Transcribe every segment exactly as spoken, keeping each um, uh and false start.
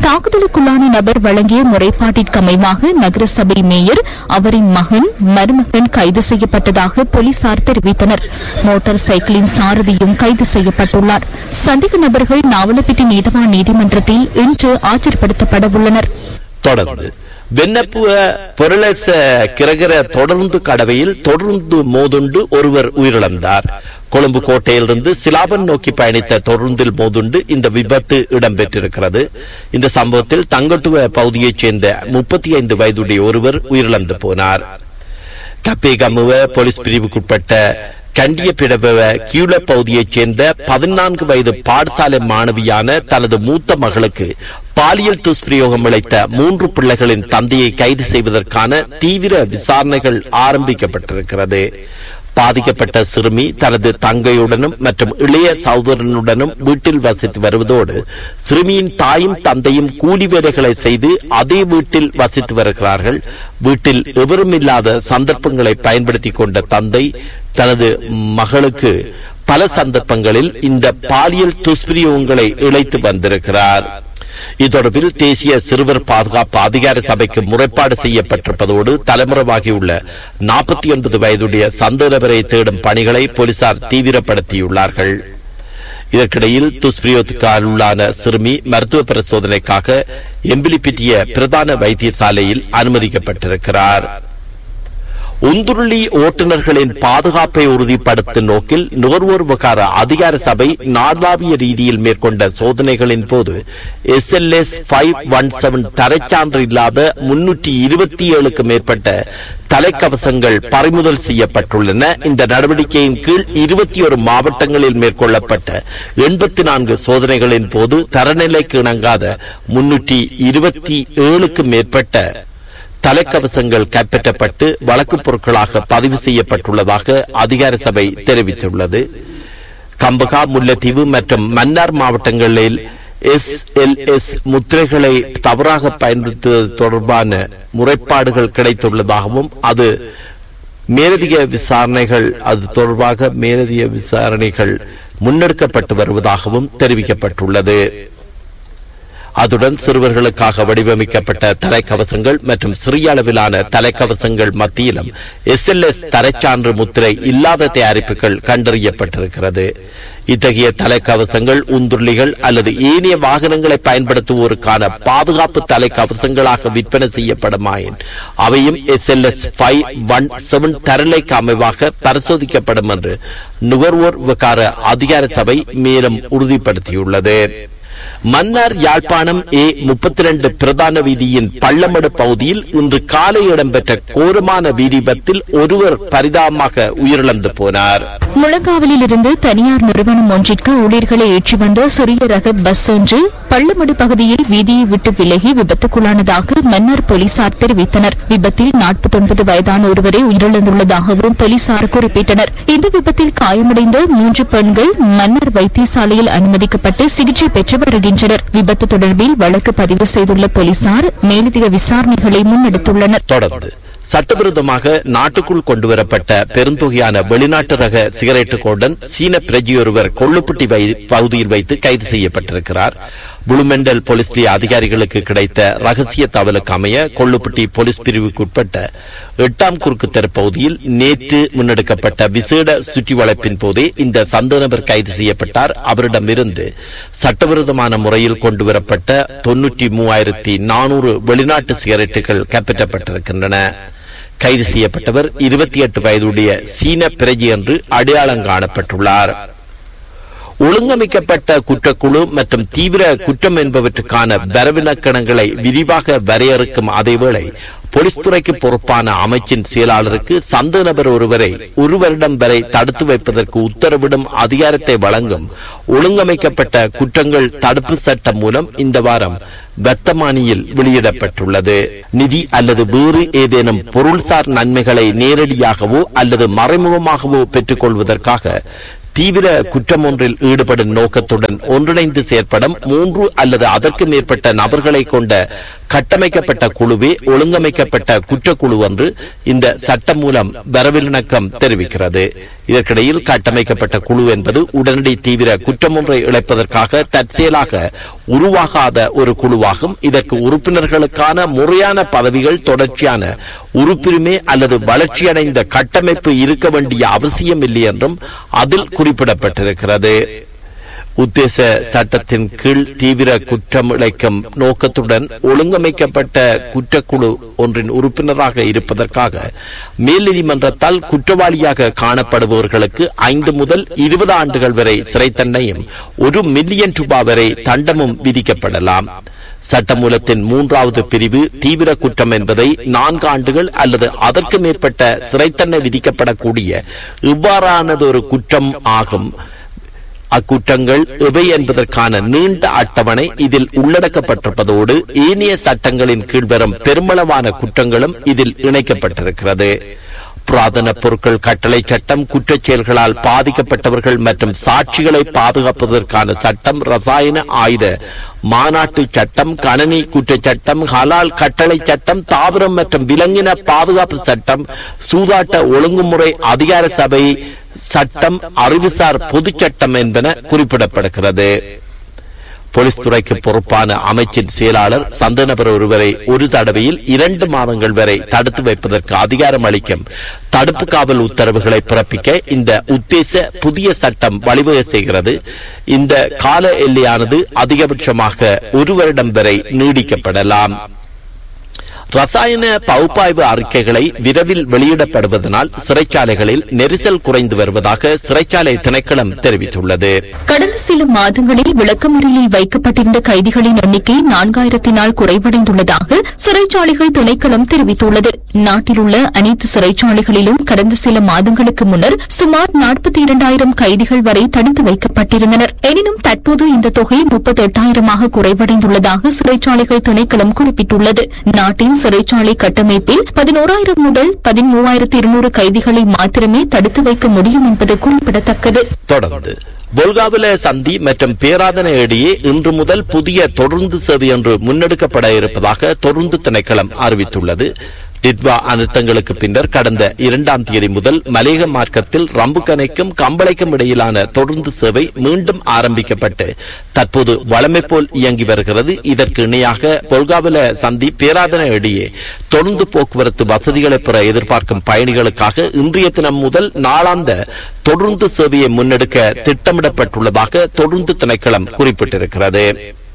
தாக்குதலுக்குள்ளான நபர் வழங்கிய முறைப்பாட்டிற்கமைவாக நகரசபை மேயர் அவரின் மகன் மருமகன் கைது செய்யப்பட்டதாக போலீசார் தெரிவித்தனர். மோட்டார் சைக்கிளின் சாரதியும் கைது செய்யப்பட்டுள்ளார். சந்தேக நபர்கள் நாவலப்பிட்டி நீதவான் நீதிமன்றத்தில் இன்று ஆஜர்படுத்தப்பட உள்ளனர். தொடர்ந்து வெண்ணப்புவ பொருளச கிரகர தொடர்ந்து கடவையில் தொடர்ந்து மோதுண்டு ஒருவர் உயிரிழந்தார். கொழும்பு கோட்டையிலிருந்து சிலாபன் நோக்கி பயணித்த தொடர்ந்தில் மோதுண்டு இந்த விபத்து இடம்பெற்றிருக்கிறது. இந்த சம்பவத்தில் தங்கட்டுவ பகுதியைச் சேர்ந்த முப்பத்தி ஐந்து வயதுடைய ஒருவர் உயிரிழந்து போனார். கப்பேகமுவ போலீஸ் பிரிவுக்குட்பட்ட கண்டிய பிடவ கியூல பகுதியைச் சேர்ந்த பதினான்கு வயது பாடசாலை மாணவியான தனது மூத்த மகளுக்கு பாலியல் துஷ்பிரயோகம் இழைத்த மூன்று பிள்ளைகளின் தந்தையை கைது செய்வதற்கான தீவிர விசாரணைகள் ஆரம்பிக்கப்பட்டிருக்கிறது. பாதிக்கப்பட்ட சிறுமி தனது தங்கையுடனும் மற்றும் இளைய சகோதரனுடனும் வீட்டில் வசித்து வருவதோடு சிறுமியின் தாயும் தந்தையும் கூலி வேலைகளை செய்து அதே வீட்டில் வசித்து வருகிறார்கள். வீட்டில் எவரும் இல்லாத சந்தர்ப்பங்களை பயன்படுத்திக் கொண்ட தந்தை தனது மகளுக்கு பல சந்தர்ப்பங்களில் இந்த பாலியல் துஷ்பிரயோகங்களை இழைத்து வந்திருக்கிறார். இத்தொடர்பில் தேசிய சிறுவர் பாதுகாப்பு அதிகார சபைக்கு முறைப்பாடு செய்யப்பட்டிருப்பதோடு தலைமுறைவாகியுள்ள நாற்பத்தி ஒன்பது வயதுடைய சந்தேகநபரை தேடும் பணிகளை போலீசார் தீவிரப்படுத்தியுள்ளார்கள். இதற்கிடையில் துஷ்பிரயோகத்துக்கான சிறுமி மருத்துவ பரிசோதனைக்காக எம்பிலிப்பிட்டிய பிரதான வைத்தியசாலையில் அனுமதிக்கப்பட்டிருக்கிறார். உந்துருளி ஓட்டுநர்களின் பாதுகாப்பை உறுதிப்படுத்தும் நோக்கில் நுகர்வோர் விவகார அதிகார சபை நாடாவிய ரீதியில் மேற்கொண்ட சோதனைகளின் போது எஸ் எல் எஸ் ஐந்து பதினைந்து தரச்சான்று இல்லாத முன்னூற்றி இருபத்தி ஏழுக்கு மேற்பட்ட தலைக்கவசங்கள் பறிமுதல் செய்யப்பட்டுள்ளன. இந்த நடவடிக்கையின் கீழ் இருபத்தி ஒரு மாவட்டங்களில் மேற்கொள்ளப்பட்ட எண்பத்தி நான்கு சோதனைகளின் போது தரநிலைக்கு இணங்காத முன்னூற்றி இருபத்தி ஏழுக்கு மேற்பட்ட தலைக்கவசங்கள் கைப்பற்றப்பட்டு வழக்கு பொருட்களாக பதிவு செய்யப்பட்டுள்ளதாக அதிகார சபை தெரிவித்துள்ளது. கம்பகா, முல்லைத்தீவு மற்றும் மன்னார் மாவட்டங்களில் எஸ் எல் எஸ் முத்திரைகளை தவறாக பயன்படுத்துவது தொடர்பான முறைப்பாடுகள் கிடைத்துள்ளதாகவும் அது மேலதிக விசாரணைகள் அது தொடர்பாக மேலதிக விசாரணைகள் முன்னெடுக்கப்பட்டு வருவதாகவும் தெரிவிக்கப்பட்டுள்ளது. அதுடன் சிறுவர்களுக்காக வடிவமைக்கப்பட்ட தலைக்கவசங்கள் மற்றும் சிறிய அளவிலான தலைக்கவசங்கள் மத்தியிலும் எஸ் எல் எஸ் தரச்சான்று முத்திரை இல்லாத தயாரிப்புகள் கண்டறியப்பட்டிருக்கிறது. இத்தகைய தலைக்கவசங்கள் உந்துருளிகள் அல்லது ஏனைய வாகனங்களை பயன்படுத்துவோருக்கான பாதுகாப்பு தலைக்கவசங்களாக விற்பனை செய்யப்படுமாயின் அவையும் எஸ் எல் எஸ் ஐந்து பதினைந்து தரநிலைக்கு அமைவாக பரிசோதிக்கப்படும் என்று நுகர்வோர் விவகார அதிகார சபை மேலும் உறுதிப்படுத்தியுள்ளது. மன்னார் யாழ்ப்பாணம் ஏ முப்பத்தி இரண்டு பிரதான வீதியின் பள்ளமடு பகுதியில் இன்று காலை இடம்பெற்ற கோரமான வீதி விபத்தில் ஒருவர் பரிதாபமாக உயிரிழந்து போனார். முழங்காவலில் இருந்து தனியார் நிறுவனம் ஒன்றிற்கு ஊழியர்களை ஏற்றி வந்த சிறிய ரக பஸ் ஒன்று பள்ளமடு பகுதியில் வீதியை விட்டு விலகி விபத்துக்குள்ளானதாக மன்னார் போலீசார் தெரிவித்தனர். விபத்தில் நாற்பத்தி ஒன்பது வயதான ஒருவரை உயிரிழந்துள்ளதாகவும் போலீசார் குறிப்பிட்டனர். இந்த விபத்தில் காயமடைந்த மூன்று பெண்கள் மன்னார் வைத்தியசாலையில் அனுமதிக்கப்பட்டு சிகிச்சை பெற்று வருகின்றனர். விபத்து தொடர்பில் வழக்கு பதிவு செய்துள்ள போலீசார் மேலதிக விசாரணைகளை முன்னெடுத்துள்ளனர். தொடர்ந்து சட்டவிரோதமாக நாட்டுக்குள் கொண்டுவரப்பட்ட பெருந்தொகையான வெளிநாட்டு ரக சிகரெட்டுகளுடன் சீன பிரஜையொருவர் கொள்ளுப்பட்டி பகுதியில் வைத்து கைது செய்யப்பட்டிருக்கிறார். புளுமெண்டல் போலீஸ் அதிகாரிகளுக்கு கிடைத்த ரகசிய தகவலுக்கு அமைய கொள்ளுப்பட்டி போலீஸ் பிரிவுக்குட்பட்ட எட்டாம் குறுக்கு தெரு பகுதியில் நேற்று முன்னெடுக்கப்பட்ட விசேட சுற்றி வளைப்பின் போதே இந்த சந்தேகநபர் கைது செய்யப்பட்டார். அவரிடமிருந்து சட்டவிரோதமான முறையில் கொண்டுவரப்பட்ட தொன்னூற்றி மூவாயிரத்தி நானூறு வெளிநாட்டு சிகரெட்டுகள் கைப்பற்றப்பட்டிருக்கின்றன. கைது செய்யப்பட்டவர் இருபத்தி எட்டு வயதுடைய சீன பிரஜை என்று அடையாளம் காணப்பட்டுள்ளார். ஒழுங்கமைக்கப்பட்ட குற்றக்குழு மற்றும் தீவிர குற்றம் என்பவற்றுக்கான வரவிலக்கணங்களை விரிவாக வரையறுக்கும் அதேவேளை போலீஸ் துறைக்கு பொறுப்பான அமைச்சின் செயலாளருக்கு சந்தேக நபர் ஒருவரை ஒரு வருடம் வரை தடுத்து வைப்பதற்கு உத்தரவிடும் அதிகாரத்தை வழங்கும் ஒழுங்கமைக்கப்பட்ட குற்றங்கள் தடுப்பு சட்டம் மூலம் இந்த வாரம் வர்த்தமானியில் வெளியிடப்பட்டுள்ளது. நிதி அல்லது வேறு ஏதேனும் பொருள்சார் நன்மைகளை நேரடியாகவோ அல்லது மறைமுகமாகவோ பெற்றுக் கொள்வதற்காக தீவிர குற்றம் ஒன்றில் ஈடுபடும் நோக்கத்துடன் ஒன்றிணைந்து செயற்படும் மூன்று அல்லது அதற்கு மேற்பட்ட நபர்களை கொண்ட கட்டமைக்கப்பட்ட குழுவே ஒழுங்கமைக்கப்பட்ட குற்றக்குழு என்று இந்த சட்டம் மூலம் வரவிலக்கணம் தெரிவிக்கிறது. இதற்கிடையில் கட்டமைக்கப்பட்ட குழு என்பது உடனடி தீவிர குற்றம் ஒன்றை இழைப்பதற்காக தற்செயலாக உருவாகாத ஒரு குழுவாகும். இதற்கு உறுப்பினர்களுக்கான முறையான பதவிகள், தொடர்ச்சியான உறுப்புரிமை அல்லது வளர்ச்சியடைந்த கட்டமைப்பு இருக்க வேண்டிய அவசியம் இல்லை என்றும் அதில் குறிப்பிடப்பட்டிருக்கிறது. உத்தேச சட்டத்தின் கீழ் தீவிர குற்றம் இழைக்கும் நோக்கத்துடன் ஒழுங்கமைக்கப்பட்ட குற்றக்குழு ஒன்றின் உறுப்பினராக இருப்பதற்காக மேல் நீதிமன்றத்தால் குற்றவாளியாக காணப்படுபவர்களுக்கு ஐந்து முதல் இருபது ஆண்டுகள் வரை சிறை தண்டனையும் ஒரு மில்லியன் ரூபாய் வரை தண்டமும் விதிக்கப்படலாம். சட்டமூலத்தின் மூன்றாவது பிரிவு தீவிர குற்றம் என்பதை நான்கு ஆண்டுகள் அல்லது அதற்கு மேற்பட்ட சிறை தண்டனை விதிக்கப்படக்கூடிய இவ்வாறானதொரு குற்றம் ஆகும். அக்குற்றங்கள் எவை என்பதற்கான நீண்ட அட்டவணை இதில் உள்ளடக்கப்பட்டிருப்பதோடு ஏனைய சட்டங்களின் கீழ் வரும் பெருமளவான குற்றங்களும் இதில் இணைக்கப்பட்டிருக்கிறது. புராதன பொருட்கள் கட்டளை சட்டம், குற்றச் செயல்களால் பாதிக்கப்பட்டவர்கள் மற்றும் சாட்சிகளை பாதுகாப்பதற்கான சட்டம், ரசாயன ஆயுத மாநாட்டு சட்டம், கணனி குற்றச் சட்டம், ஹலால் கட்டளை சட்டம், தாவரம் மற்றும் விலங்கின பாதுகாப்பு சட்டம், சூதாட்ட ஒழுங்குமுறை அதிகார சபை சட்டம், அறிவுசார் பொது சட்டம் என்பன குறிப்பிடப்படுகிறது. போலீஸ் துறைக்கு பொறுப்பான அமைச்சின் செயலாளர் சந்தேக நபர் ஒருவரை ஒரு தடவையில் இரண்டு மாதங்கள் வரை தடுத்து வைப்பதற்கு அதிகாரம் அளிக்கும் தடுப்பு காவல் உத்தரவுகளை பிறப்பிக்க இந்த உத்தேச புதிய சட்டம் வழிவகை செய்கிறது. இந்த கால எல்லையானது அதிகபட்சமாக ஒரு வருடம் வரை நீடிக்கப்படலாம். ரசாயன பகுப்பாய்வு அறிக்கைகளை விரைவில் வெளியிடப்படுவதனால் சிறைச்சாலைகளில் நெரிசல் குறைந்து வருவதாக சிறைச்சாலை திணைக்களம் தெரிவித்துள்ளது. கடந்த சில மாதங்களில் விளக்கமறியலில் வைக்கப்பட்டிருந்த கைதிகளின் எண்ணிக்கை நான்காயிரத்தி நாள் குறைவடைந்துள்ளதாக சிறைச்சாலைகள் திணைக்களம் தெரிவித்துள்ளது. நாட்டில் உள்ள அனைத்து சிறைச்சாலைகளிலும் கடந்த சில மாதங்களுக்கு முன்னர் சுமார் நாற்பத்தி இரண்டாயிரம் கைதிகள் வரை தடுத்து வைக்கப்பட்டிருந்தனர். எனினும் தற்போது இந்த தொகை முப்பத்தி எட்டாயிரமாக குறைவடைந்துள்ளதாக சிறைச்சாலைகள் திணைக்களம் குறிப்பிட்டுள்ளது. நாட்டின் சிறைச்சாலை கட்டமைப்பில் பதினோராயிரம் முதல் பதிமூவாயிரத்தி இருநூறு கைதிகளை மாத்திரமே தடுத்து வைக்க முடியும் என்பது குறிப்பிடத்தக்கது. தொடர்ந்து பொல்காவில சந்தி மற்றும் பேராதனை இடையே இன்று முதல் புதிய தொடர்ந்து சேவை ஒன்று முன்னெடுக்கப்பட இருப்பதாக தொடர்ந்து திணைக்களம் அறிவித்துள்ளது. டிட்வா அனர்த்தங்களுக்கு பின்னர் கடந்த இரண்டாம் தேதி முதல் மலேக மார்க்கத்தில் ரம்புக்கனைக்கும் கம்பளைக்கும் இடையிலான தொடர்ந்து சேவை மீண்டும் ஆரம்பிக்கப்பட்டு தற்போது வழமை போல் இயங்கி வருகிறது. இதற்கு இணையாக பொல்காவில சந்தி பேராதனை இடையே தொடர்ந்து போக்குவரத்து வசதிகளை பெற எதிர்பார்க்கும் பயணிகளுக்காக இன்றைய தினம் முதல் நாளாந்த தொடர்ந்து சேவையை முன்னெடுக்க திட்டமிடப்பட்டுள்ளதாக தொடர்ந்து திணைக்களம் குறிப்பிட்டிருக்கிறது.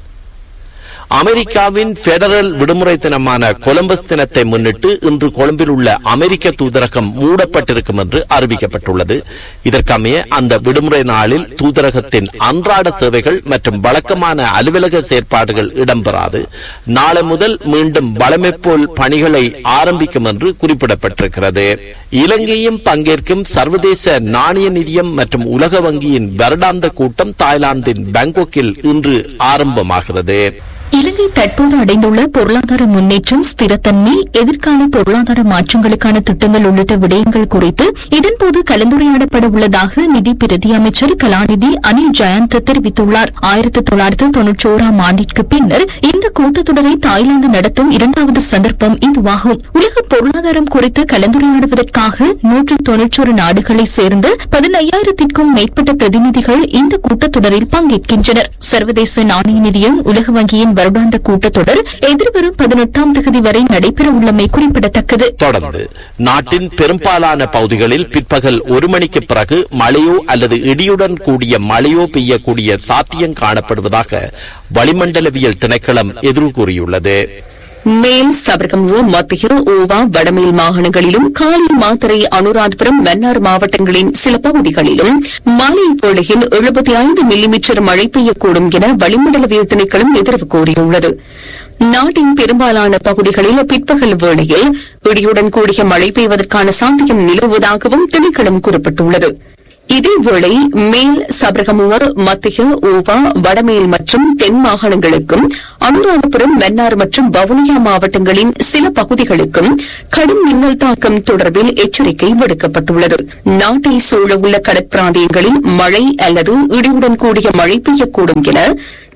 அமெரிக்காவின் பெடரல் விடுமுறை தினமான கொலம்பஸ் தினத்தை முன்னிட்டு இன்று கொழும்பில் உள்ள அமெரிக்க தூதரகம் மூடப்பட்டிருக்கும் என்று அறிவிக்கப்பட்டுள்ளது. இதற்கமைய அந்த விடுமுறை நாளில் தூதரகத்தின் அன்றாட சேவைகள் மற்றும் வழக்கமான அலுவலக செயற்பாடுகள் இடம்பெறாது. நாளை முதல் மீண்டும் வழமை போல் பணிகளை ஆரம்பிக்கும் என்று குறிப்பிடப்பட்டிருக்கிறது. இலங்கையும் பங்கேற்கும் சர்வதேச நாணய நிதியம் மற்றும் உலக வங்கியின் வருடாந்த கூட்டம் தாய்லாந்தின் பாங்காக்கில் இன்று ஆரம்பமாகிறது. இலங்கை தற்போது அடைந்துள்ள பொருளாதார முன்னேற்றம், ஸ்திரத்தன்மை, எதிர்கால பொருளாதார மாற்றங்களுக்கான திட்டங்கள் உள்ளிட்ட விடயங்கள் குறித்து இதன்போது கலந்துரையாடப்பட உள்ளதாக நிதி பிரதி அமைச்சர் கலாநிதி அனில் ஜயந்த் தெரிவித்துள்ளார். ஆயிரத்தி தொள்ளாயிரத்தி தொன்னூற்றி ஓராம் ஆண்டிற்கு பின்னர் இந்த கூட்டத்தொடரை தாய்லாந்து நடத்தும் இரண்டாவது சந்தர்ப்பம் இதுவாகும். உலக பொருளாதாரம் குறித்து கலந்துரையாடுவதற்காக நூற்று தொன்னூற்றி ஒரு நாடுகளைச் சேர்ந்த பதினையாயிரத்திற்கும் மேற்பட்ட பிரதிநிதிகள் இந்த கூட்டத்தொடரில் பங்கேற்கின்றனர். சர்வதேச நாணய நிதியம், உலக வங்கியின் வருடாந்த கூட்டத்தொடர் எதிர்வரும் பதினெட்டாம் தேதி வரை நடைபெற உள்ளமை குறிப்பிடத்தக்கது. தொடர்ந்து நாட்டின் பெரும்பாலான பகுதிகளில் பிற்பகல் ஒரு மணிக்கு பிறகு மழையோ அல்லது இடியுடன் கூடிய மழையோ பெய்யக்கூடிய சாத்தியம் காணப்படுவதாக வளிமண்டலவியல் திணைக்களம் எதிர்வு கூறியுள்ளது. மேல் சபரகமுவ, மத்திய, ஓவா, வடமேல் மாகாணங்களிலும் காலி, மாத்தறை, அனுராதபுரம், மன்னார் மாவட்டங்களின் சில பகுதிகளிலும் மாலை வேளையில் எழுபத்தி ஐந்து மில்லிமீட்டர் மழை பெய்யக்கூடும் என வளிமண்டலவியல் திணைக்களம் எதிர்வு கூறியுள்ளது. நாட்டின் பெரும்பாலான பகுதிகளில் பிற்பகல் வேளையில் இடியுடன் கூடிய மழை பெய்வதற்கான சாத்தியம் நிலவுவதாகவும் திணைக்களம் குறிப்பிட்டுள்ளது. இதேவேளை மேல் சபரகமுவ, மத்திய, ஓவா, வடமேல் மற்றும் தென் மாகாணங்களுக்கும் அனுராதபுரம், மன்னார் மற்றும் வவுனியா மாவட்டங்களின் சில பகுதிகளுக்கும் கடும் மின்னல் தாக்கம் தொடர்பில் எச்சரிக்கை விடுக்கப்பட்டுள்ளது. நாட்டை சூழவுள்ள கடற்பிராந்தியங்களில் மழை அல்லது இடியுடன் கூடிய மழை பெய்யக்கூடும் என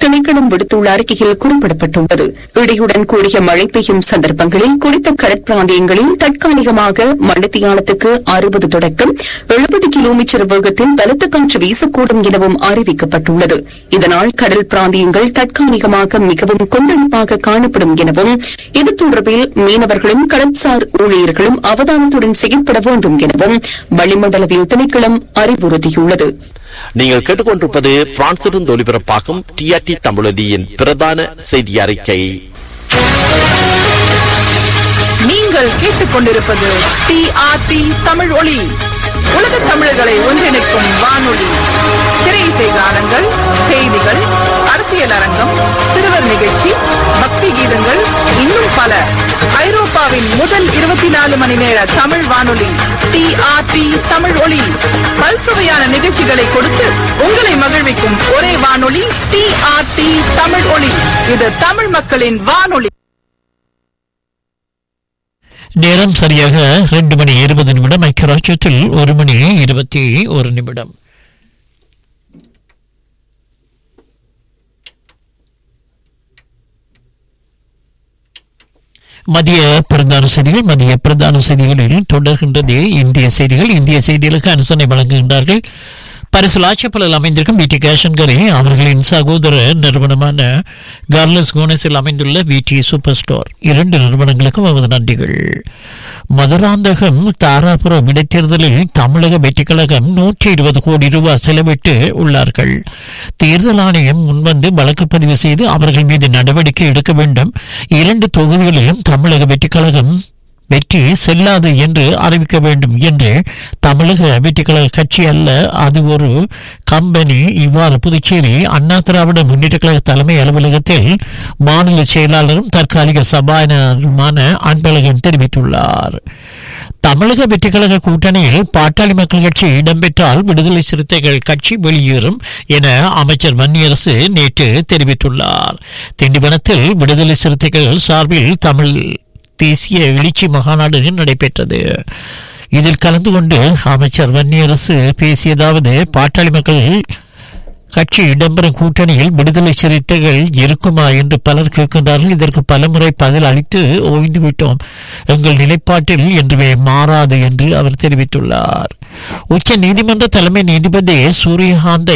திணைக்களம் விடுத்துள்ள அறிக்கையில் குறிப்பிடப்பட்டுள்ளது. இடியுடன் கூடிய மழை பெய்யும் சந்தர்ப்பங்களில் குறித்த கடற்பிராந்தியங்களில் தற்காலிகமாக மணித்தியாலத்துக்கு அறுபது தொடக்கம் எழுபது கிலோமீட்டர் வேகத்தில் பலத்த காற்று வீசக்கூடும் எனவும் அறிவிக்கப்பட்டுள்ளது. இதனால் கடல் பிராந்தியங்கள் தற்காலிகமாக மிகவும் கொந்தளிப்பாக காணப்படும் எனவும் இது தொடர்பில் மீனவர்களும் கடற்சார் ஊழியர்களும் அவதானத்துடன் செயல்பட வேண்டும் எனவும் வளிமண்டலவியல் திணைக்களம் அறிவுறுத்தியுள்ளது. நீங்கள் கேட்டுக்கொண்டிருப்பது பிரான்சிலிருந்து ஒலிபரப்பாகும் டிஆர்டி தமிழொலியின் பிரதான செய்தி அறிக்கை. நீங்கள் கேட்டுக் கொண்டிருப்பது டிஆர்டி தமிழ் ஒலி, உலக தமிழர்களை ஒன்றிணைக்கும் வானொலி. திரையிசை கானங்கள், செய்திகள், அரசியல் அரங்கம், சிறுவர் நிகழ்ச்சி, பக்தி கீதங்கள், இன்னும் பல. ஐரோப்பாவின் முதல் இருபத்தி நாலு மணி நேர தமிழ் வானொலி டிஆர்டி தமிழ் ஒலி. பல்சுவையான நிகழ்ச்சிகளை கொடுத்து உங்களை மகிழ்விக்கும் ஒரே வானொலி டிஆர்டி தமிழ் ஒலி. இது தமிழ் மக்களின் வானொலி. நேரம் சரியாக ரெண்டு மணி இருபது நிமிடம். ஐக்கியராஜ்யத்தில் ஒரு மணி இருபத்தி ஒரு நிமிடம். மதிய பிரதான செய்திகள். மதிய பிரதான செய்திகளில் தொடர்கின்றது இந்திய செய்திகள். இந்திய செய்திகளுக்கு அனுசரணை வழங்குகின்றார்கள் பரிசுல் ஆட்சப்பலில் அமைந்திருக்கும் விடி கேஷன்கரை அவர்களின் சகோதர நிறுவனமான கார்லஸ் கோனஸில் அமைந்துள்ள விடி சூப்பர் ஸ்டோர். இரண்டு நிறுவனங்களுக்கும் நமது நன்றிகள். மதுராந்தகம் தாராபுரம் இடைத்தேர்தலில் தமிழக வெற்றி கழகம் நூற்றி இருபது கோடி ரூபாய் செலவிட்டு உள்ளார்கள். தேர்தல் ஆணையம் முன்வந்து வழக்கு பதிவு செய்து அவர்கள் மீது நடவடிக்கை எடுக்க வேண்டும். இரண்டு தொகுதிகளிலும் தமிழக வெற்றி கழகம் வெற்றி செல்லாது என்று அறிவிக்க வேண்டும் என்று தமிழக வெற்றி கழக கட்சி அல்ல, அது ஒரு கம்பெனி. இவ்வாறு புதுச்சேரி அண்ணா திராவிட முன்னேற்ற கழக தலைமை அலுவலகத்தில் மாநில செயலாளரும் தற்காலிக சபாநாயகருமான அன்பழகன் தெரிவித்துள்ளார். தமிழக வெற்றி கழக கூட்டணியில் பாட்டாளி மக்கள் கட்சி இடம்பெற்றால் விடுதலை சிறுத்தைகள் கட்சி வெளியேறும் என அமைச்சர் வன்னியரசு நேற்று தெரிவித்துள்ளார். திண்டிவனத்தில் விடுதலை சிறுத்தைகள் சார்பில் தமிழ் தேசிய எழுச்சி மகாநாடு நடைபெற்றது. இதில் கலந்து கொண்டு அமைச்சர் வன்னியரசு பேசியதாவது, பாட்டாளி மக்கள் கட்சி இடம்பெறும் கூட்டணியில் விடுதலை சிறுத்தைகள் இருக்குமா என்று பலர் கேட்கின்றார்கள். இதற்கு பலமுறை பதில் அளித்து ஓய்ந்துவிட்டோம். எங்கள் நிலைப்பாட்டில் என்றுமே மாறாது என்று அவர் தெரிவித்துள்ளார். உச்ச நீதிமன்ற தலைமை நீதிபதி சூரியகாந்தை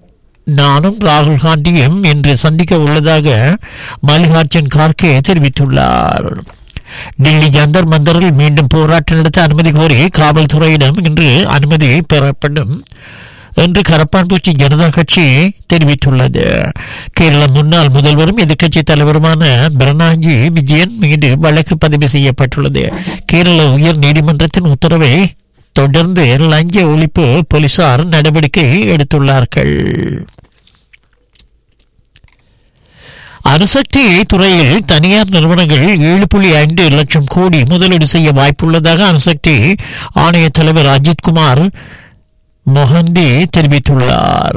நானும் ராகுல் காந்தியும் இன்று சந்திக்க உள்ளதாக மல்லிகார்ஜுன் கார்கே தெரிவித்துள்ளார். டெல்லி ஜந்தர் மந்தரில் மீண்டும் போராட்டம் நடத்த அனுமதி கோரி காவல்துறையிடம் இன்று அனுமதி பெறப்படும் என்று கரப்பான்பூச்சி ஜனதா கட்சி தெரிவித்துள்ளது. கேரள முன்னாள் முதல்வரும் எதிர்க்கட்சி தலைவருமான பினராயி விஜயன் மீது வழக்கு பதிவு செய்யப்பட்டுள்ளது. கேரள உயர் நீதிமன்றத்தின் உத்தரவை தொடர்ந்து லஞ்ச ஒழிப்பு போலீசார் நடவடிக்கை எடுத்துள்ளார்கள். அணுசக்தி துறையில் தனியார் நிறுவனங்கள் ஏழு புள்ளி ஐந்து லட்சம் கோடி முதலீடு செய்ய வாய்ப்புள்ளதாக அணுசக்தி ஆணைய தலைவர் அஜித் குமார் மொஹந்தி தெரிவித்துள்ளார்.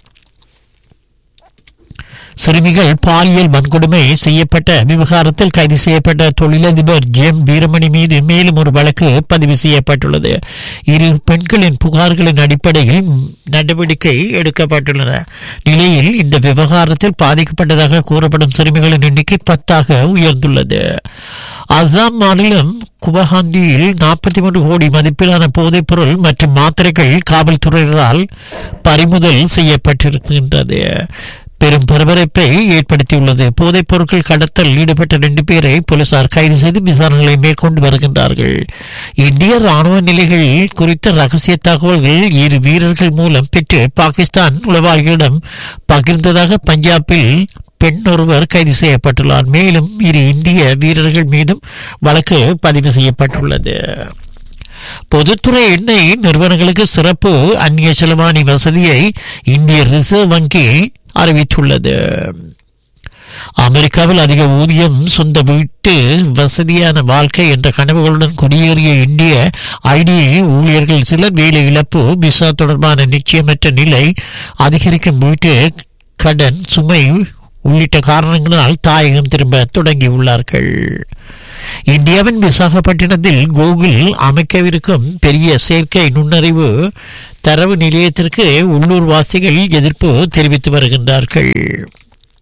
சிறுமிகள் பாலியல் வன்கொடுமை செய்யப்பட்ட விவகாரத்தில் கைது செய்யப்பட்ட தொழிலதிபர் ஜெம் வீரமணி மீது மேலும் ஒரு வழக்கு பதிவு செய்யப்பட்டுள்ளது. இரு பெண்களின் புகார்களின் அடிப்படையில் நடவடிக்கை எடுக்கப்பட்டுள்ளன. நிலையில் இந்த விவகாரத்தில் பாதிக்கப்பட்டதாக கூறப்படும் சிறுமிகளின் எண்ணிக்கை பத்தாக உயர்ந்துள்ளது. அசாம் மாநிலம் குவஹாத்தியில் நாற்பத்தி மூன்று கோடி மதிப்பிலான போதைப் பொருள் மற்றும் மாத்திரைகள் காவல்துறையினரால் பறிமுதல் செய்யப்பட்டிருக்கின்றது. பெரும் பரபரப்பை ஏற்படுத்தியுள்ளது. போதைப் பொருட்கள் கடத்தல் ஈடுபட்ட இரண்டு பேரை போலீசார் கைது செய்து விசாரணைகளை மேற்கொண்டு வருகின்றார்கள். இந்திய ராணுவ நிலைகள் குறித்த ரகசிய தகவல்கள் இரு வீரர்கள் மூலம் பெற்று பாகிஸ்தான் உளவாளிகளிடம் பகிர்ந்ததாக பஞ்சாபில் பெண் ஒருவர் கைது செய்யப்பட்டுள்ளார். மேலும் இரு இந்திய வீரர்கள் மீதும் வழக்கு பதிவு செய்யப்பட்டுள்ளது. பொதுத்துறை எண்ணெய் நிறுவனங்களுக்கு சிறப்பு அந்நிய செலவாணி வசதியை இந்திய ரிசர்வ் வங்கி அறிவித்துள்ளது. அமெரிக்காவில் அதிக ஊதியம், சொந்த வீட்டு வசதியான வாழ்க்கை என்ற கனவுகளுடன் குடியேறிய இந்திய ஐடி ஊழியர்கள் சிலர் வேலை இழப்பு, விசா தொடர்பான நிச்சயமற்ற நிலை, அதிகரிக்கும் வீட்டு கடன் சுமை உள்ளிட்ட காரணங்களால் தாயகம் திரும்ப தொடங்கியுள்ளார்கள். இந்தியாவின் விசாகப்பட்டினத்தில் கூகுள் அமைக்கவிருக்கும் பெரிய செயற்கை நுண்ணறிவு தரவு நிலையத்திற்கு உள்ளூர் வாசிகள் எதிர்ப்பு தெரிவித்து வருகின்றார்கள்.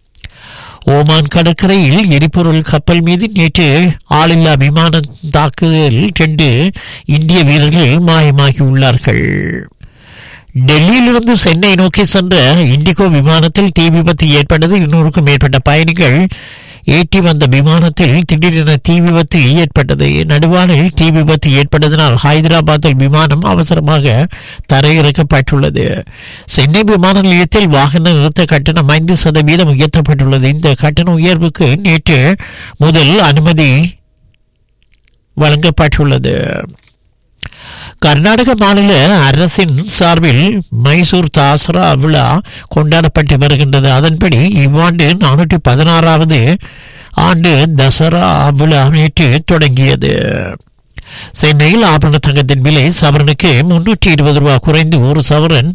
ஓமான் கடற்கரையில் எரிபொருள் கப்பல் மீது நேற்று ஆளில்லா விமான தாக்குதல் இரண்டு இந்திய வீரர்கள் மாயமாகியுள்ளார்கள். டெல்லியிலிருந்து சென்னை நோக்கி சென்ற இண்டிகோ விமானத்தில் தீ விபத்து ஏற்பட்டது. இருநூறுக்கும் மேற்பட்ட பயணிகள் ஏற்றி வந்த விமானத்தில் திடீரென தீ விபத்து ஏற்பட்டது. நடுவானில் தீ விபத்து ஏற்பட்டதனால் ஹைதராபாத்தில் விமானம் அவசரமாக தரையிறக்கப்பட்டுள்ளது. சென்னை விமான நிலையத்தில் வாகன நிறுத்த கட்டணம் ஐந்து சதவீதம் உயர்த்தப்பட்டுள்ளது. இந்த கட்டண உயர்வுக்கு நேற்று முதல் அனுமதி வழங்கப்பட்டுள்ளது. கர்நாடக மாநில அரசின் சார்பில் மைசூர் தாசரா விழா கொண்டாடப்பட்டு வருகின்றது. அதன்படி இவ்வாண்டு நானூற்றி பதினாறாவது ஆண்டு தசரா விழா நேற்று தொடங்கியது. சென்னையில் ஆபரண தங்கத்தின் விலை சவரனுக்கு முன்னூற்றி இருபது ரூபாய் குறைந்து ஒரு சவரன்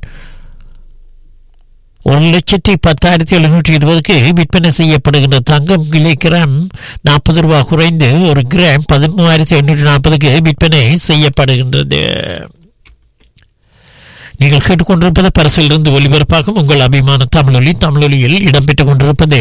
ஒரு லட்சத்தி பத்தாயிரத்தி எழுநூற்றி இருபதுக்கு விற்பனை செய்யப்படுகின்ற தங்கம் கிலோ கிராம் நாற்பது ரூபாய் குறைந்து ஒரு கிராம் பதிமூவாயிரத்தி எண்ணூற்றி நாற்பதுக்கு விற்பனை செய்யப்படுகின்றது. நீங்கள் கேட்டுக்கொண்டிருப்பது பரிசிலிருந்து ஒலிபரப்பாகும் உங்கள் அபிமான தமிழொலி. தமிழொலியில் இடம்பெற்றுக் கொண்டிருப்பது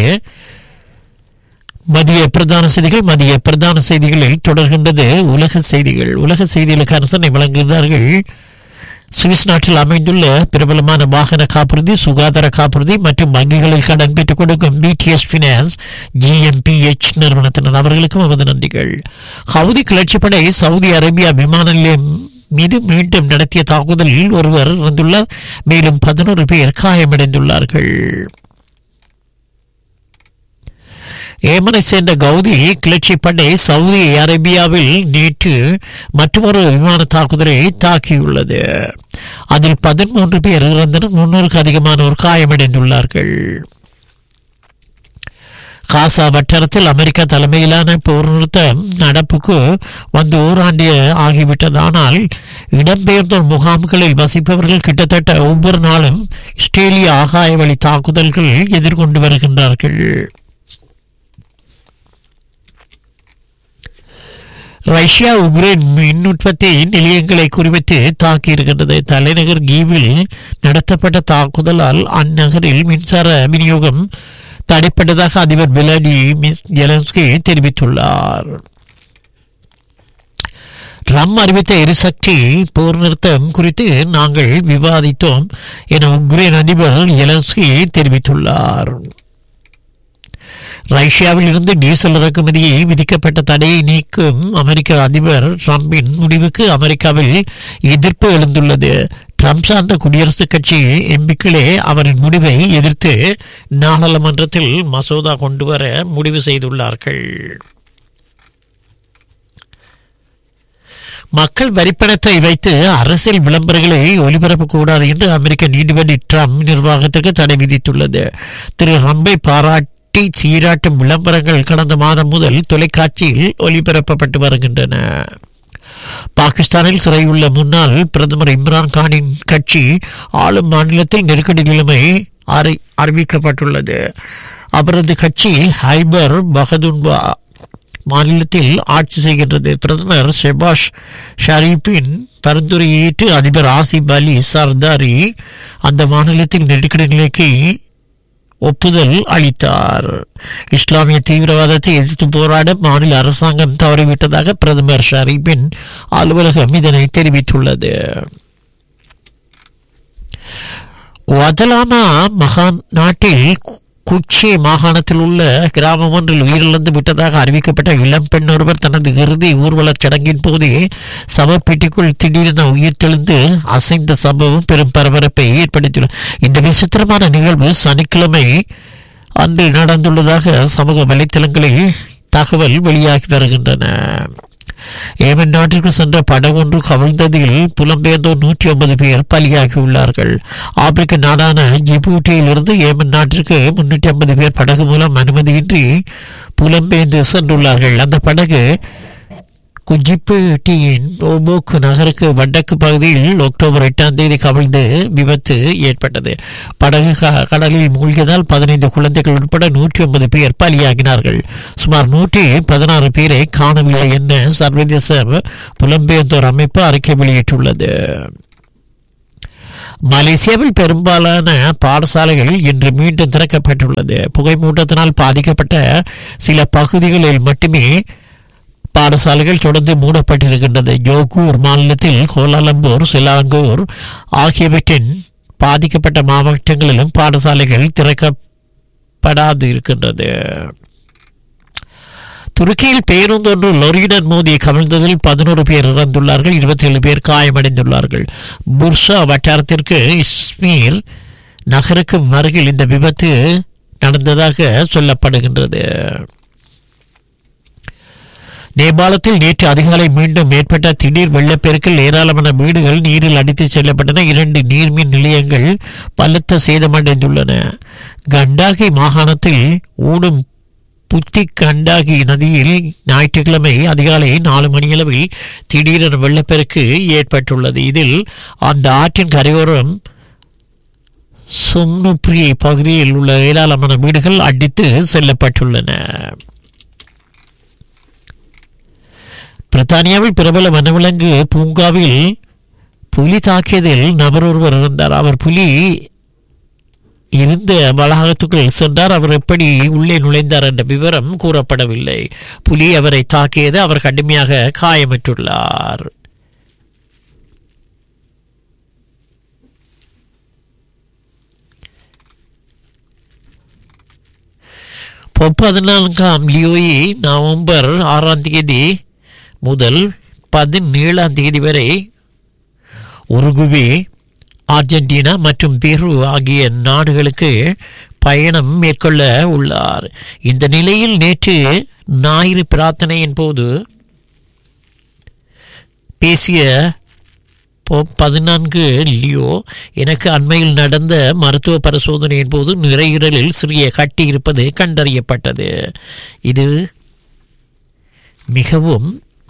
மதிய பிரதான செய்திகள். மதிய பிரதான செய்திகளில் தொடர்கின்றது உலக செய்திகள். உலக செய்திகளுக்கு அரசனை வழங்குகிறார்கள் சுவிஸ் நாட்டில் அமைந்துள்ள பிரபலமான வாகன காப்புறுதி, சுகாதார காப்புறுதி மற்றும் வங்கிகளில் கடன் பெற்றுக் கொடுக்கும் பிடிஎஸ் பினான்ஸ் ஜிஎம்பிஎச் நிறுவனத்தினர். அவர்களுக்கும் நமது நன்றிகள். ஹவுதி கிளர்ச்சிப்படை சவுதி அரேபியா விமான நிலையம் மீது மீண்டும் நடத்திய தாக்குதலில் ஒருவர் இறந்துள்ளார். மேலும் பதினோரு பேர் காயமடைந்துள்ளார்கள். ஏமனை சேர்ந்த கவுதி கிளர்ச்சி படை சவுதி அரேபியாவில் நேற்று மற்றொரு விமான தாக்குதலை தாக்கியுள்ளது. அதில் பதிமூன்று பேர் இறந்தனர். முன்னூறுக்கு அதிகமானோர் காயமடைந்துள்ளார்கள். காசா வட்டாரத்தில் அமெரிக்கா தலைமையிலான போர் நிறுத்தம் நடப்புக்கு வந்து ஓராண்டு ஆகிவிட்டதானால் இடம்பெயர்ந்தோர் முகாம்களில் வசிப்பவர்கள் கிட்டத்தட்ட ஒவ்வொரு நாளும் இஸ்ரேலிய ஆகாய வழி தாக்குதல்கள் எதிர்கொண்டு வருகின்றார்கள். ரஷ்யா உக்ரைன் மின் உற்பத்தி நிலையங்களை குறிவைத்து தாக்கியிருக்கின்றது. தலைநகர் கீவில் நடத்தப்பட்ட தாக்குதலால் அந்நகரில் மின்சார விநியோகம் தடைப்பட்டதாக அதிபர் விளாடிமிர் ஜெலன்ஸ்கி தெரிவித்துள்ளார். ட்ரம்ப் அறிவித்த எரிசக்தி போர் நிறுத்தம் குறித்து நாங்கள் விவாதித்தோம் என உக்ரைன் அதிபர் ஜெலன்ஸ்கி தெரிவித்துள்ளார். ரஷ்யாவில் இருந்து டீசல் இறக்குமதியை விதிக்கப்பட்ட தடையை நீக்கும் அமெரிக்க அதிபர் டிரம்பின் முடிவுக்கு அமெரிக்காவில் எதிர்ப்பு எழுந்துள்ளது. ட்ரம்ப் சார்ந்த குடியரசுக் கட்சி எம்பிக்களே அவரின் முடிவை எதிர்த்து நாடாளுமன்றத்தில் மசோதா கொண்டுவர முடிவு செய்துள்ளார்கள். மக்கள் வரிப்பணத்தை வைத்து அரசியல் விளம்பரங்களை ஒலிபரப்பக்கூடாது என்று அமெரிக்க நீதிபதி ட்ரம்ப் நிர்வாகத்திற்கு தடை விதித்துள்ளது. திரு ட்ரம்பை பாராட்டி சீராட்டும் விளம்பரங்கள் கடந்த மாதம் முதல் தொலைக்காட்சியில் ஒளிபரப்பப்பட்டு வருகின்றன. பாகிஸ்தானில் சிறையுள்ள முன்னாள் பிரதமர் இம்ரான் கானின் கட்சி ஆளும் மாநிலத்தில் நெருக்கடி நிலைமை அறிவிக்கப்பட்டுள்ளது. அவரது கட்சி ஹைபர் பகதுன்பா மாநிலத்தில் ஆட்சி செய்கின்றது. பிரதமர் ஷெபாஸ் ஷரீப்பின் பரிந்துரையேற்று அதிபர் ஆசிப் அலி சர்தாரி அந்த மாநிலத்தில் நெருக்கடி நிலைக்கு ஒப்புதல் அளித்தார். இஸ்லாமிய தீவிரவாதத்தை எதிர்த்து போராட மாநில அரசாங்கம் தவறிவிட்டதாக பிரதமர் ஷரீப்பின் அலுவலகம் இதனை தெரிவித்துள்ளது. குவாதலாமா மகான் நாட்டில் குச்சி மாகாணத்தில் உள்ள கிராமம் ஒன்றில் உயிரிழந்து விட்டதாக அறிவிக்கப்பட்ட இளம் பெண் ஒருவர் தனது இறுதி ஊர்வலச் சடங்கின் போதே சவப்பெட்டிக்குள் திடீரென உயிர் தெளிந்து அசைந்த சம்பவம் பெரும் பரபரப்பை ஏற்படுத்தியுள்ளது. இந்த விசித்திரமான நிகழ்வு சனிக்கிழமை அன்று நடந்துள்ளதாக சமூக வலைத்தளங்களில் தகவல் வெளியாகி வருகின்றன. ஏமன் நாட்டிற்கு சென்ற படகொன்று கவிழ்ந்ததில் புலம்பெயர்ந்தோர் நூற்றி ஒன்பது பேர் பலியாகியுள்ளார்கள். ஆப்பிரிக்க நாடான ஜிபூட்டியில் இருந்து ஏமன் நாட்டிற்கு முன்னூற்றி ஐம்பது பேர் படகு மூலம் அனுமதியின்றி புலம்பெயர்ந்து சென்றுள்ளார்கள். அந்த படகு குஜிப்புட்டியின் ஓபோக் நகருக்கு வடக்கு பகுதியில் அக்டோபர் எட்டாம் தேதி கவிழ்ந்து விபத்து ஏற்பட்டது. படகு கடலில் மூழ்கியதால் பதினைந்து குழந்தைகள் உட்பட நூற்றி ஒன்பது பேர் பலியாகினார்கள். சுமார் நூற்றி பதினாறு பேரை காணவில்லை என சர்வதேச புலம்பெயர்ந்தோர் அமைப்பு அறிக்கை வெளியிட்டுள்ளது. மலேசியாவில் பெரும்பாலான பாடசாலைகள் இன்று மீண்டும் திறக்கப்பட்டுள்ளது. புகைமூட்டத்தினால் பாதிக்கப்பட்ட சில பகுதிகளில் மட்டுமே பாடசாலைகள் தொடர்ந்து மூடப்பட்டிருக்கின்றது. ஜோகூர் மாநிலத்தில் கோலாலம்பூர், சிலாங்கூர் ஆகியவற்றின் பாதிக்கப்பட்ட மாவட்டங்களிலும் பாடசாலைகள் திறக்கப்படாது இருக்கின்றது. துருக்கியில் பேருந்தொன்று லொரியுடன் மோதி கவிழ்ந்ததில் பதினோரு பேர் இறந்துள்ளார்கள், இருபத்தி ஏழு பேர் காயமடைந்துள்ளார்கள். புர்சா வட்டாரத்திற்கு இஸ்மீர் நகருக்கு அருகில் இந்த விபத்து நடந்ததாக சொல்லப்படுகின்றது. நேபாளத்தில் நேற்று அதிகாலை மீண்டும் ஏற்பட்ட திடீர் வெள்ளப்பெருக்கில் ஏராளமான வீடுகள் நீரில் அடித்துச் செல்லப்பட்டன. இரண்டு நீர்மின் நிலையங்கள் பலத்த சேதமடைந்துள்ளன. கண்டாகி மாகாணத்தில் ஊடும் புத்தி கண்டாகி நதியில் ஞாயிற்றுக்கிழமை அதிகாலை நாலு மணியளவில் திடீரென வெள்ளப்பெருக்கு ஏற்பட்டுள்ளது. இதில் அந்த ஆற்றின் கரையோரம் சும்னுப்ரி பகுதியில் உள்ள ஏராளமான வீடுகள் அடித்து செல்லப்பட்டுள்ளன. பிரித்தானியாவில் பிரபல வனவிலங்கு பூங்காவில் புலி தாக்கியதில் நபர் ஒருவர் இருந்தார். அவர் புலி இருந்த வளாகத்துக்குள் சென்றார். அவர் எப்படி உள்ளே நுழைந்தார் என்ற விவரம் கூறப்படவில்லை. புலி அவரை தாக்கியது. அவர் கடுமையாக காயமற்றுள்ளார். பதினான்காம் லியோயி நவம்பர் ஆறாம் தேதி முதல் பதினேழாம் தேதி வரை உருகுவே, அர்ஜென்டினா மற்றும் பெரு ஆகிய நாடுகளுக்கு பயணம் மேற்கொள்ள உள்ளார். இந்த நிலையில் நேற்று ஞாயிறு பிரார்த்தனையின் போது பேசிய பதினான்கு லியோ, எனக்கு அண்மையில் நடந்த மருத்துவ பரிசோதனையின் போது நுரையீரலில் சிறிய கட்டி இருப்பது கண்டறியப்பட்டது. இது மிகவும்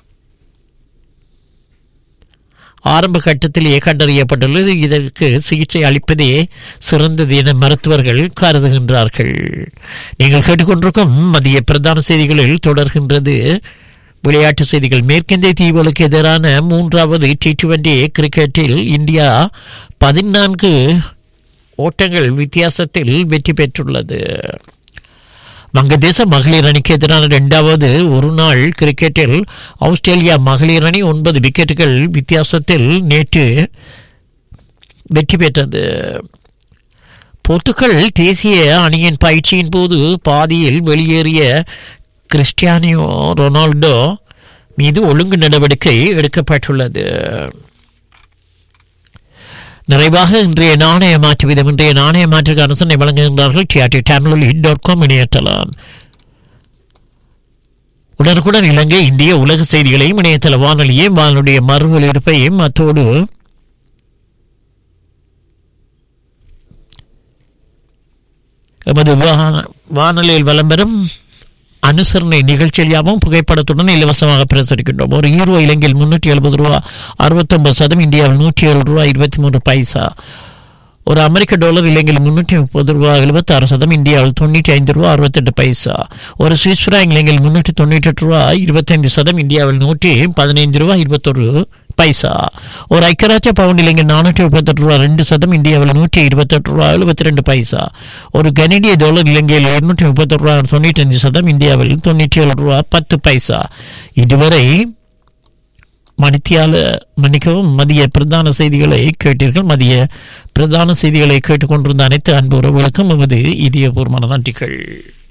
ஆரம்ப கட்டத்திலேயே கண்டறியப்பட்டுள்ளது. இதற்கு சிகிச்சை அளிப்பதே சிறந்தது என மருத்துவர்கள் கருதுகின்றார்கள். நீங்கள் கேட்டுக்கொண்டிருக்கும் மதிய பிரதான செய்திகளில் தொடர்கின்றது விளையாட்டு செய்திகள். மேற்கிந்திய தீவுகளுக்கு எதிரான மூன்றாவது டி டுவெண்டி கிரிக்கெட்டில் இந்தியா பதினான்கு ஓட்டங்கள் வித்தியாசத்தில் வெற்றி பெற்றுள்ளது. வங்கதேச மகளிர் அணிக்கு எதிரான இரண்டாவது ஒரு நாள் கிரிக்கெட்டில் ஆஸ்திரேலியா மகளிர் அணி ஒன்பது விக்கெட்டுகள் வித்தியாசத்தில் நேற்று வெற்றி பெற்றது. போர்த்துகல் தேசிய அணியின் பயிற்சியின் போது பாதியில் வெளியேறிய கிறிஸ்டியானோ ரொனால்டோ மீது ஒழுங்கு நடவடிக்கை எடுக்கப்பட்டுள்ளது. நிறைவாக இன்றைய நாணய மாற்று வீதம். இன்றைய நாணய மாற்றுக்கு அரசனை வழங்குகின்றார்கள் டிஆர்டி தமிழொலி டாட் காம் இணையதளம். உடனுக்குடன் இலங்கை இந்திய உலக செய்திகளையும் இணையதள வானொலியையும் வானொலிய மறு ஒலிபரப்பையும் அத்தோடு எமது வானொலியில் வலம் பெறும் அனுசரணை நிகழ்ச்சியாகவும் புகைப்படத்துடன் இலவசமாக பிரசுரிக்கின்றோம். ஒரு ஈரோ இலங்கையில் முன்னூற்றி எழுபது ரூபா அறுபத்தி ஒன்பது சதம், இந்தியாவில் நூற்றி ஏழு ரூபா இருபத்தி மூன்று பைசா. ஒரு அமெரிக்க டாலர் இலங்கையில் முன்னூற்றி முப்பது ரூபா எழுபத்தி ஆறு சதம், இந்தியாவில் தொண்ணூற்றி ஐந்து ரூபா அறுபத்தெட்டு பைசா. ஒரு சுவிஸ் பிராங்க் இலங்கையில் முன்னூற்றி தொண்ணூற்றி எட்டு ரூபா இருபத்தைந்து சதம், இந்தியாவில் நூற்றி பதினைந்து ரூபா இருபத்தொரு பைசா. ஒரு ஐக்கியராஜ்ய பவுண்ட் இலங்கை நானூற்றி முப்பத்தெட்டு ரூபா ரெண்டு சதம், இந்தியாவில் நூற்றி இருபத்தெட்டு ரூபா எழுபத்தி ரெண்டு பைசா. ஒரு கனடிய டாலர் இலங்கையில் இருநூற்றி முப்பத்தெட்டு ரூபா தொண்ணூற்றி அஞ்சு சதம், இந்தியாவில் தொண்ணூற்றி ஏழு ரூபா பத்து பைசா. இதுவரை மணித்தியால மன்னிக்கவும் மதிய பிரதான செய்திகளை கேட்டீர்கள். மதிய பிரதான செய்திகளை கேட்டுக்கொண்டிருந்த அனைத்து அன்பு உறவுகளுக்கும் எமது இதயபூர்வமான நன்றிகள்.